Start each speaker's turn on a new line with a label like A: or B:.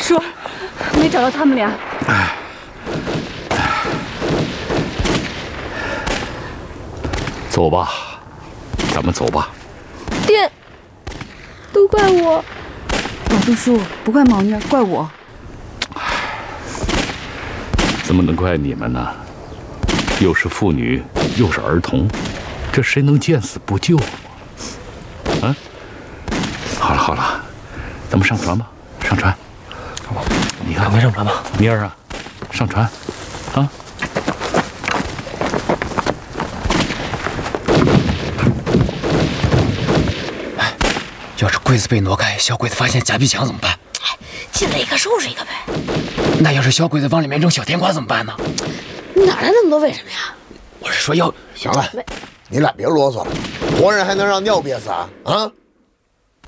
A: 叔，没找到他们俩。
B: 走吧，咱们走吧。
A: 爹，都怪我。
C: 老杜叔，不怪毛妮，怪我。
B: 怎么能怪你们呢？又是妇女，又是儿童，这谁能见死不救啊？好了好了，咱们上船吧，上船。你看，
D: 赶快上船吧，
B: 妮儿啊，上船，啊！
D: 哎，要是柜子被挪开，小鬼子发现夹壁墙怎么办？
E: 进来一个收拾一个呗。
D: 那要是小鬼子往里面扔小甜瓜怎么办呢？
E: 哪来那么多为什么呀？
D: 我是说要
F: 行了，你俩别啰嗦了，活人还能让尿憋死啊？啊！